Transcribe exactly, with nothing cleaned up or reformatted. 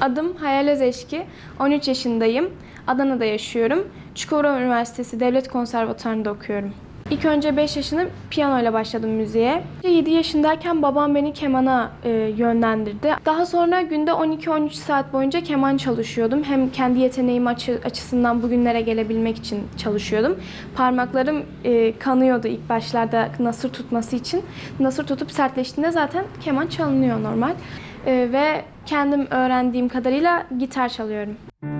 Adım Hayal Özeşki, on üç yaşındayım. Adana'da yaşıyorum. Çukurova Üniversitesi Devlet Konservatuvarı'nda okuyorum. İlk önce beş yaşında piyanoyla başladım müziğe. yedi yaşındayken babam beni kemana e, yönlendirdi. Daha sonra günde on iki on üç saat boyunca keman çalışıyordum. Hem kendi yeteneğim açı, açısından bugünlere gelebilmek için çalışıyordum. Parmaklarım e, kanıyordu ilk başlarda nasır tutması için. Nasır tutup sertleştiğinde zaten keman çalınıyor normal. E, ve kendim öğrendiğim kadarıyla gitar çalıyorum.